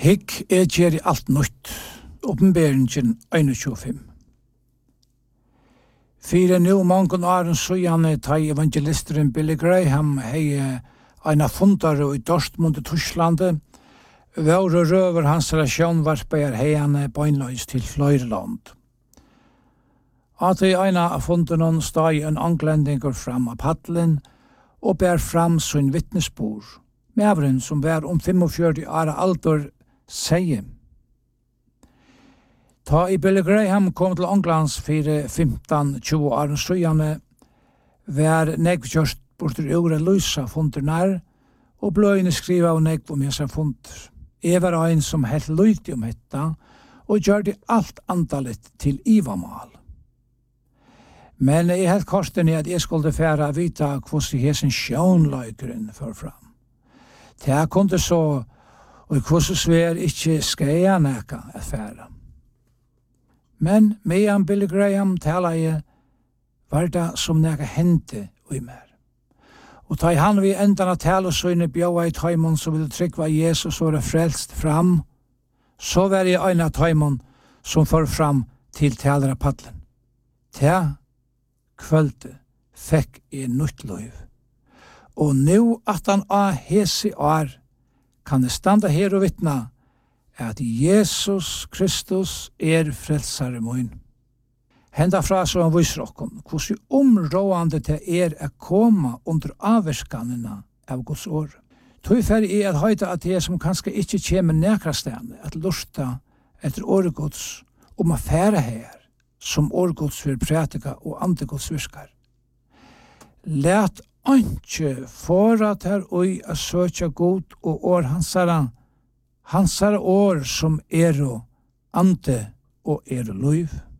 Hikk gjer I alt nytt. Åpenberingen 21. Fyre nu mange åren søgjane ta evangelisteren Billy Graham hei eina fundare I Dortmund I Tysklandet, våre røver hans sjonvarpeier heiane beinleis til Fløyreland. At I eina av fundenon steg en anglendingur fram av paddelen og ber fram sin vittnesbord, mevren som var 45 år alder sier. Ta I Billy Graham kom til Englands for 15-20 år søgjane, var negvkjørst bortur ura lysa funder nær, og bløyne skriva av negv mesa funder. Jeg var ein som helt lyti hetta, og gjør det alt andalit til ivamal. Men jeg helt korsten I at jeg skulle færa vita hvordan hesen sjånløykeren for fram. Det kunde så, og hvordan svær ikke skreia neka at færa. Men medan Billy Graham tala I, var det som neka hente I mer. Og ta I han vi endan tala søyne bjøa I taimon som ville tryggva Jesus og frelst fram, så var I ein av taimon som får fram til talera paddelen. Ta kvölde fekk I nytt liv. Og nu at han hesi år kan det standa her og vittna at Jesus Kristus frelsare mun. Henda fra så han viser okkon, hvordan områdande det å koma under avverskanina av Guds år. Tog fer I at høyta at det som kanskje ikke kjemer nekra stedene, at lusta etter åregods om å fære her, som åregods vil prætika og andegods virkar. Læt ikke forat her oi a søkja god og år hansara år som og ande og liv.